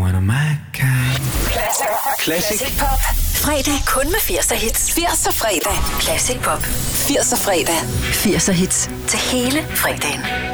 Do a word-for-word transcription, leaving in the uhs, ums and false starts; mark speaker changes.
Speaker 1: one of my kind.
Speaker 2: Classic. Classic pop. Fredag kun med firserne hits. firserne fredag. Classic pop. firserne fredag. firserne hits til hele fredagen.